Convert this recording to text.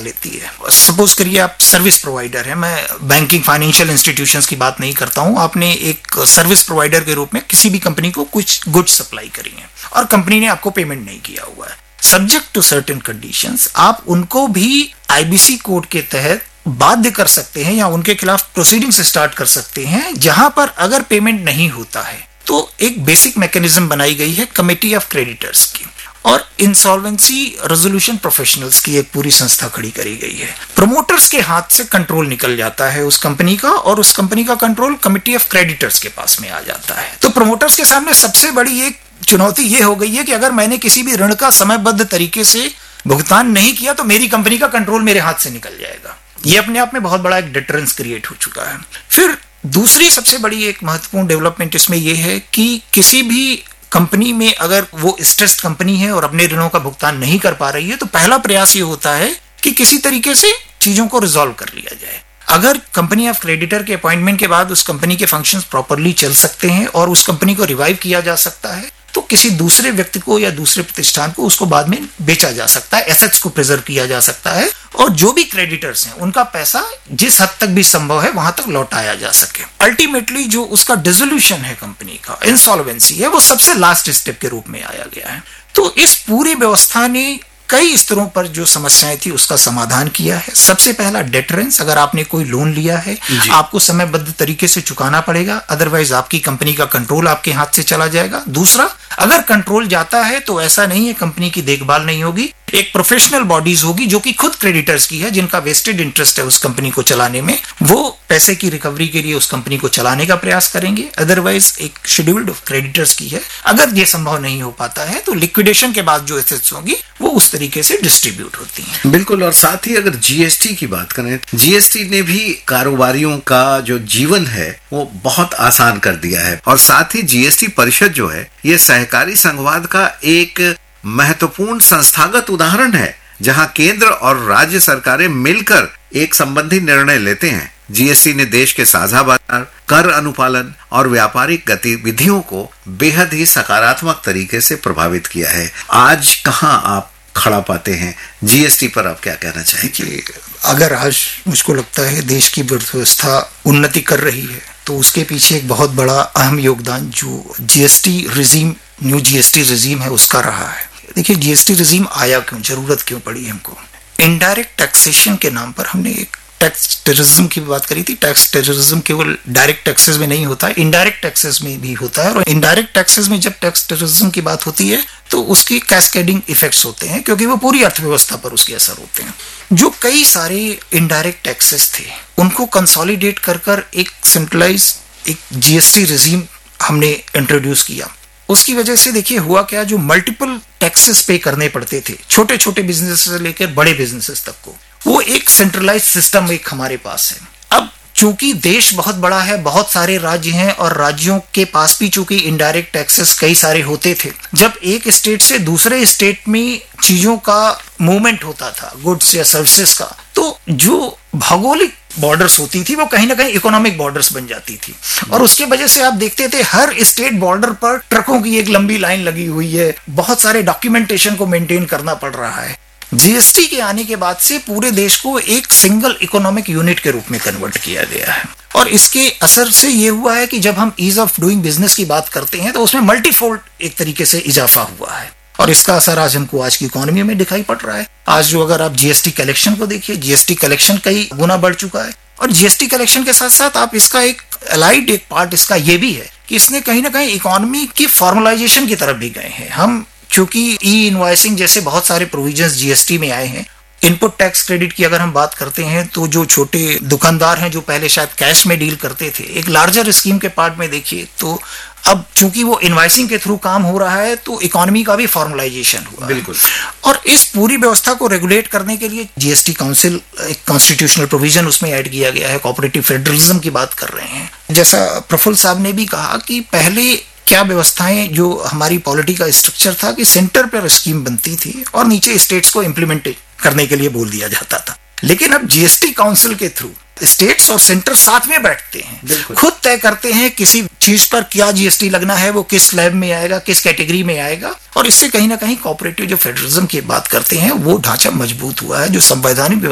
लेती है। सपोज करिए आप सर्विस प्रोवाइडर है, मैं बैंकिंग फाइनेंशियल इंस्टीट्यूशंस की बात नहीं करता हूं, आपने एक सर्विस प्रोवाइडर के रूप में किसी भी कंपनी को कुछ गुड्स सप्लाई करी है और कंपनी ने आपको पेमेंट नहीं किया हुआ है। सब्जेक्ट टू सर्टेन कंडीशंस आप उनको भी आईबीसी कोड के तहत बाध्य कर सकते हैं या उनके खिलाफ प्रोसीडिंग्स स्टार्ट कर सकते हैं, जहां पर अगर पेमेंट नहीं होता है तो एक बेसिक मैकेनिज्म बनाई गई है कमेटी ऑफ क्रेडिटर्स की और इंसॉल्वेंसी रेजोल्यूशन प्रोफेशनल्स की एक पूरी संस्था खड़ी करी गई है। प्रमोटर्स के हाथ से कंट्रोल निकल जाता है उस कंपनी का और उस कंपनी का कंट्रोल कमेटी ऑफ क्रेडिटर्स के पास में आ जाता है। तो प्रमोटर्स के सामने सबसे बड़ी एक चुनौती ये हो गई है कि अगर मैंने किसी भी ऋण का समयबद्ध तरीके से भुगतान नहीं किया तो मेरी कंपनी का कंट्रोल मेरे हाथ से निकल जाएगा। ये अपने आप में बहुत बड़ा एक डिटरेंस क्रिएट हो चुका है। फिर दूसरी सबसे बड़ी एक महत्वपूर्ण डेवलपमेंट इसमें यह है कि किसी भी कंपनी में अगर वो स्ट्रेस्ड कंपनी है और अपने ऋणों का भुगतान नहीं कर पा रही है तो पहला प्रयास ये होता है कि किसी तरीके से चीजों को रिजॉल्व कर लिया जाए। अगर कंपनी ऑफ क्रेडिटर के अपॉइंटमेंट के बाद उस कंपनी के फंक्शंस प्रॉपरली चल सकते हैं और उस कंपनी को रिवाइव किया जा सकता है तो किसी दूसरे व्यक्ति को या दूसरे प्रतिष्ठान को उसको बाद में बेचा जा सकता है, एसेट्स को प्रिजर्व किया जा सकता है और जो भी क्रेडिटर्स हैं उनका पैसा जिस हद तक भी संभव है वहां तक लौटाया जा सके। अल्टीमेटली जो उसका डिसोल्यूशन है कंपनी का, इंसॉल्वेंसी है, वो सबसे लास्ट स्टेप के रूप में आया गया है। तो इस पूरी व्यवस्था ने कई स्तरों पर जो समस्याएं थी उसका समाधान किया है। सबसे पहला डेटरेंस, अगर आपने कोई लोन लिया है आपको समयबद्ध तरीके से चुकाना पड़ेगा, अदरवाइज आपकी कंपनी का कंट्रोल आपके हाथ से चला जाएगा। दूसरा, अगर कंट्रोल जाता है तो ऐसा नहीं है कंपनी की देखभाल नहीं होगी, एक प्रोफेशनल बॉडीज होगी जो कि खुद क्रेडिटर्स की है, जिनका वेस्टेड इंटरेस्ट है उस कंपनी को चलाने में, वो पैसे की रिकवरी के लिए उस कंपनी को चलाने का प्रयास करेंगे। अदरवाइज एक शेड्यूल्ड ऑफ क्रेडिटर्स की है, अगर ये संभव नहीं हो पाता है तो लिक्विडेशन के बाद जो एसेट्स होंगी वो उस तरीके से डिस्ट्रीब्यूट होती हैं। बिल्कुल। और साथ ही अगर जीएसटी की बात करें, जीएसटी ने भी कारोबारियों का जो जीवन है वो बहुत आसान कर दिया है और साथ ही जीएसटी परिषद जो है ये सहकारी संघवाद का एक महत्वपूर्ण संस्थागत उदाहरण है जहां केंद्र और राज्य सरकारें मिलकर एक संबंधी निर्णय लेते हैं। जीएसटी ने देश के साझा बाजार, कर अनुपालन और व्यापारिक गतिविधियों को बेहद ही सकारात्मक तरीके से प्रभावित किया है। आज कहां आप खड़ा पाते हैं जीएसटी पर, आप क्या कहना चाहेंगे? अगर आज मुझको लगता है देश की व्यवस्था उन्नति कर रही है तो उसके पीछे एक बहुत बड़ा अहम योगदान जो GST regime, new GST regime है उसका रहा है। देखिए जीएसटी रिजीम आया क्यों, जरूरत क्यों पड़ी हमको? इनडायरेक्ट टैक्सेशन के नाम पर हमने एक टैक्स टेररिज्म की बात करी थी। टैक्स टेररिज्म केवल डायरेक्ट टैक्सेस में नहीं होता है, इनडायरेक्ट टैक्सेस में भी होता है और इनडायरेक्ट टैक्सेस में जब टैक्स टेररिज्म की बात होती है तो उसकी कैस्केडिंग इफेक्ट्स होते हैं क्योंकि वो पूरी अर्थव्यवस्था पर उसके असर होते हैं। जो कई सारे इनडायरेक्ट टैक्सेस थे उनको कंसोलिडेट कर एक सेंट्रलाइज एक जीएसटी रिजीम हमने इंट्रोड्यूस किया। उसकी वजह से देखिए हुआ क्या, जो मल्टीपल टैक्सेस पे करने पड़ते थे छोटे छोटे बिजनेस से लेकर बड़े बिजनेसेस तक को, वो एक सेंट्रलाइज सिस्टम एक हमारे पास है। अब चूंकि देश बहुत बड़ा है, बहुत सारे राज्य हैं और राज्यों के पास भी चूंकि इनडायरेक्ट टैक्सेस कई सारे होते थे, जब एक स्टेट से दूसरे स्टेट में चीजों का मूवमेंट होता था, गुड्स या सर्विसेज का, तो जो भौगोलिक बॉर्डर्स होती थी वो कहीं ना कहीं इकोनॉमिक बॉर्डर्स बन जाती थी और उसके वजह से आप देखते थे हर स्टेट बॉर्डर पर ट्रकों की एक लंबी लाइन लगी हुई है, बहुत सारे डॉक्यूमेंटेशन को मेंटेन करना पड़ रहा है। जीएसटी के आने के बाद से पूरे देश को एक सिंगल इकोनॉमिक यूनिट के रूप में कन्वर्ट किया गया है और इसके असर से ये हुआ है कि जब हम ईज ऑफ डूइंग बिजनेस की बात करते हैं तो उसमें मल्टीफोल्ड एक तरीके से इजाफा हुआ है और इसका असर आज हमको आज की इकोनॉमी में दिखाई पड़ रहा है। आज जो अगर आप जीएसटी कलेक्शन को देखिए, जीएसटी कलेक्शन कई गुना बढ़ चुका है और जीएसटी कलेक्शन के साथ साथ आप इसका एक अलाइड एक पार्ट इसका ये भी है कि इसने कहीं ना कहीं इकोनॉमी की फॉर्मलाइजेशन की तरफ भी गए हैं। हम क्योंकि ई इनवॉइसिंग जैसे बहुत सारे प्रोविजंस जीएसटी में आए हैं, इनपुट टैक्स क्रेडिट की अगर हम बात करते हैं तो जो छोटे दुकानदार हैं जो पहले शायद कैश में डील करते थे, एक लार्जर स्कीम के पार्ट में देखिए तो अब चूंकि वो इनवॉइसिंग के थ्रू काम हो रहा है तो इकोनॉमी का भी फॉर्मलाइजेशन हुआ। बिल्कुल। और इस पूरी व्यवस्था को रेगुलेट करने के लिए जीएसटी काउंसिल एक कॉन्स्टिट्यूशनल प्रोविजन उसमें ऐड किया गया है। कोऑपरेटिव फेडरलिज्म की बात कर रहे हैं, जैसा प्रफुल्ल साहब ने भी कहा कि पहले क्या व्यवस्थाएं जो हमारी पॉलिटी का स्ट्रक्चर था कि सेंटर पर स्कीम बनती थी और नीचे स्टेट्स को इम्प्लीमेंट करने के लिए बोल दिया जाता था, लेकिन अब जीएसटी काउंसिल के थ्रू स्टेट्स और सेंटर साथ में बैठते हैं, खुद तय करते हैं किसी चीज पर क्या जीएसटी लगना है, वो किस स्लैब में आएगा, किस कैटेगरी में आएगा और इससे कहीं ना कहीं कोऑपरेटिव जो फेडरलिज्म की बात करते हैं वो ढांचा मजबूत हुआ है, जो संवैधानिक